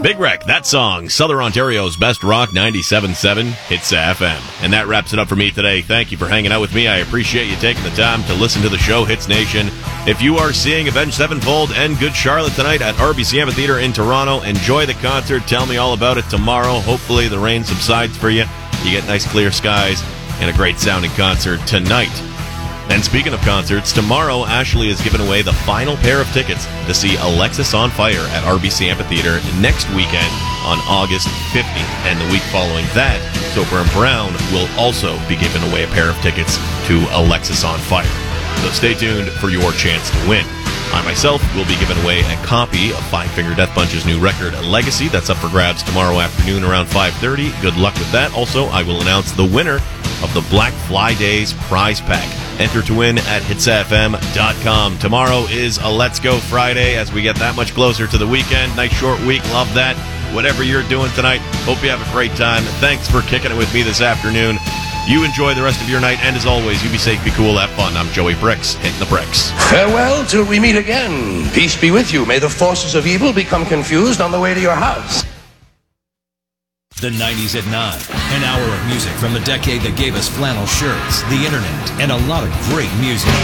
Big Wreck, that song, Southern Ontario's best rock, 97.7 Hits FM. And that wraps it up for me today. Thank you for hanging out with me. I appreciate you taking the time to listen to the show, Hits Nation. If you are seeing Avenged Sevenfold and Good Charlotte tonight at RBC Amphitheatre in Toronto, enjoy the concert. Tell me all about it tomorrow. Hopefully the rain subsides for you. You get nice clear skies and a great sounding concert tonight. And speaking of concerts, tomorrow Ashley is giving away the final pair of tickets to see Alexis on Fire at RBC Amphitheatre next weekend on August 15th. And the week following that, Soper and Brown will also be giving away a pair of tickets to Alexis on Fire. So stay tuned for your chance to win. I myself will be giving away a copy of Five Finger Death Punch's new record, Legacy. That's up for grabs tomorrow afternoon around 5:30. Good luck with that. Also, I will announce the winner of the Black Fly Days prize pack. Enter to win at hitsfm.com. Tomorrow is a Let's Go Friday as we get that much closer to the weekend. Nice short week. Love that. Whatever you're doing tonight, hope you have a great time. Thanks for kicking it with me this afternoon. You enjoy the rest of your night, and as always, you be safe, be cool, have fun. I'm Joey Bricks, hitting the bricks. Farewell till we meet again. Peace be with you. May the forces of evil become confused on the way to your house. The 90s at 9. An hour of music from the decade that gave us flannel shirts, the internet, and a lot of great music.